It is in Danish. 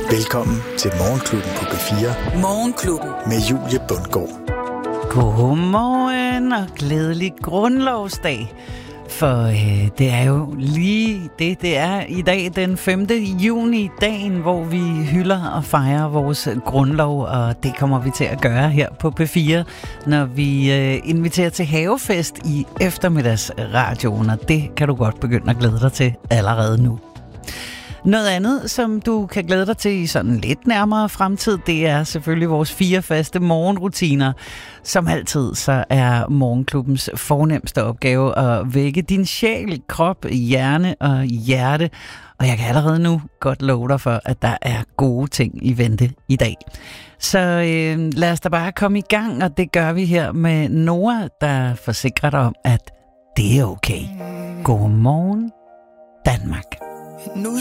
Velkommen til Morgenklubben på P4. Morgenklubben. Med Julie Bundgaard. Godmorgen og glædelig grundlovsdag. For det er jo lige det er i dag den 5. juni, dagen, hvor vi hylder og fejrer vores grundlov, og det kommer vi til at gøre her på P4, når vi inviterer til havefest i eftermiddagsradioen, og det kan du godt begynde at glæde dig til allerede nu. Noget andet, som du kan glæde dig til i sådan lidt nærmere fremtid, det er selvfølgelig vores 4 faste morgenrutiner. Som altid, så er morgenklubbens fornemste opgave at vække din sjæl, krop, hjerne og hjerte. Og jeg kan allerede nu godt love dig for, at der er gode ting i vente i dag. Så lad os da bare komme i gang, og det gør vi her med Nora, der forsikrer dig om, at det er okay. Godmorgen, Danmark. Nu